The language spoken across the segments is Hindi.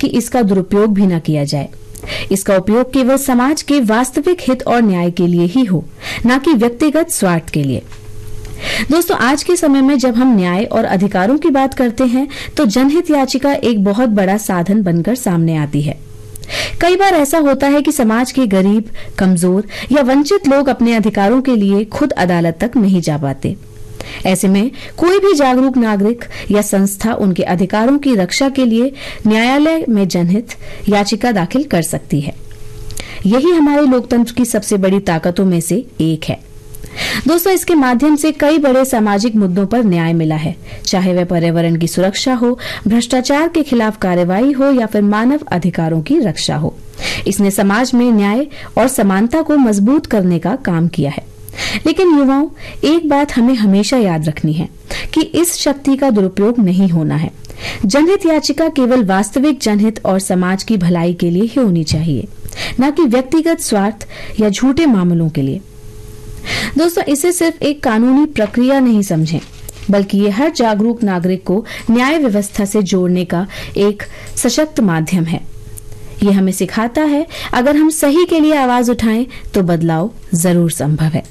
कि इसका दुरुपयोग भी न किया जाए। इसका उपयोग केवल समाज के वास्तविक हित और न्याय के लिए ही हो, न कि व्यक्तिगत स्वार्थ के लिए। दोस्तों, आज के समय में जब हम न्याय और अधिकारों की बात करते हैं तो जनहित याचिका एक बहुत बड़ा साधन बनकर सामने आती है। कई बार ऐसा होता है कि समाज के गरीब, कमजोर या वंचित लोग अपने अधिकारों के लिए खुद अदालत तक नहीं जा पाते। ऐसे में कोई भी जागरूक नागरिक या संस्था उनके अधिकारों की रक्षा के लिए न्यायालय में जनहित याचिका दाखिल कर सकती है। यही हमारे लोकतंत्र की सबसे बड़ी ताकतों में से एक है। दोस्तों, इसके माध्यम से कई बड़े सामाजिक मुद्दों पर न्याय मिला है, चाहे वह पर्यावरण की सुरक्षा हो, भ्रष्टाचार के खिलाफ कार्रवाई हो या फिर मानव अधिकारों की रक्षा हो। इसने समाज में न्याय और समानता को मजबूत करने का काम किया है। लेकिन युवाओं, एक बात हमें हमेशा याद रखनी है कि इस शक्ति का दुरुपयोग नहीं होना है। जनहित याचिका केवल वास्तविक जनहित और समाज की भलाई के लिए ही होनी चाहिए, न कि व्यक्तिगत स्वार्थ या झूठे मामलों के लिए। दोस्तों, इसे सिर्फ एक कानूनी प्रक्रिया नहीं समझें, बल्कि ये हर जागरूक नागरिक को न्याय व्यवस्था से जोड़ने का एक सशक्त माध्यम है। ये हमें सिखाता है, अगर हम सही के लिए आवाज उठाएं तो बदलाव जरूर संभव है।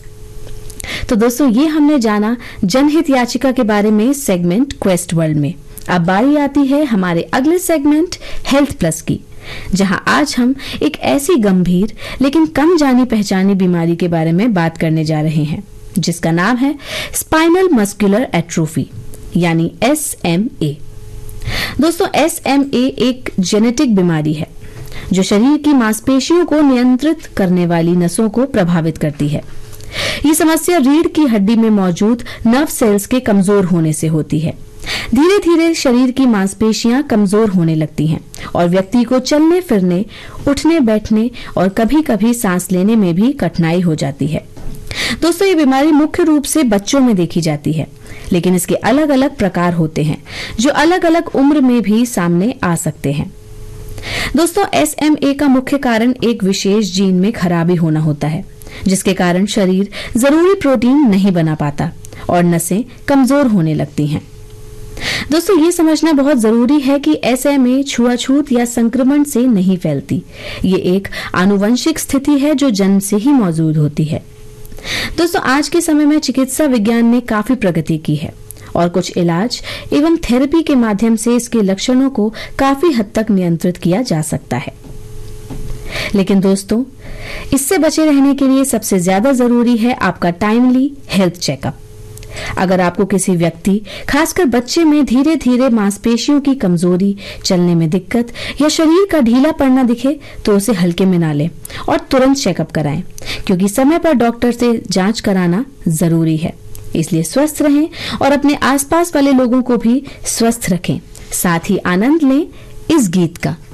तो दोस्तों, ये हमने जाना जनहित याचिका के बारे में सेगमेंट क्वेस्ट वर्ल्ड में। अब बारी आती है हमारे अगले सेगमेंट हेल्थ प्लस की, जहां आज हम एक ऐसी गंभीर लेकिन कम जानी पहचानी बीमारी के बारे में बात करने जा रहे हैं, जिसका नाम है स्पाइनल मस्कुलर एट्रोफी यानी SMA। दोस्तों, SMA एक जेनेटिक बीमारी है जो शरीर की मांसपेशियों को नियंत्रित करने वाली नसों को प्रभावित करती है। ये समस्या रीढ़ की हड्डी में मौजूद नर्व सेल्स के कमजोर होने से होती है। धीरे धीरे शरीर की मांसपेशियां कमजोर होने लगती हैं और व्यक्ति को चलने फिरने, उठने बैठने और कभी कभी सांस लेने में भी कठिनाई हो जाती है। दोस्तों, ये बीमारी मुख्य रूप से बच्चों में देखी जाती है, लेकिन इसके अलग अलग प्रकार होते हैं जो अलग अलग उम्र में भी सामने आ सकते हैं। दोस्तों, SMA का मुख्य कारण एक विशेष जीन में खराबी होना होता है, जिसके कारण शरीर जरूरी प्रोटीन नहीं बना पाता और नसें कमजोर होने लगती हैं। दोस्तों, ये समझना बहुत जरूरी है कि SMA छुआछूत या संक्रमण से नहीं फैलती। ये एक आनुवंशिक स्थिति है जो जन्म से ही मौजूद होती है। दोस्तों, आज के समय में चिकित्सा विज्ञान ने काफी प्रगति की है और कुछ इलाज एवं थेरेपी के माध्यम से इसके लक्षणों को काफी हद तक नियंत्रित किया जा सकता है। लेकिन दोस्तों, इससे बचे रहने के लिए सबसे ज्यादा जरूरी है आपका टाइमली हेल्थ चेकअप। अगर आपको किसी व्यक्ति, खासकर बच्चे में धीरे धीरे मांसपेशियों की कमजोरी, चलने में दिक्कत या शरीर का ढीला पड़ना दिखे तो उसे हल्के में ना लें और तुरंत चेकअप कराएं, क्योंकि समय पर डॉक्टर से जांच कराना जरूरी है। इसलिए स्वस्थ रहें और अपने आसपास वाले लोगों को भी स्वस्थ रखें। साथ ही आनंद लें इस गीत का।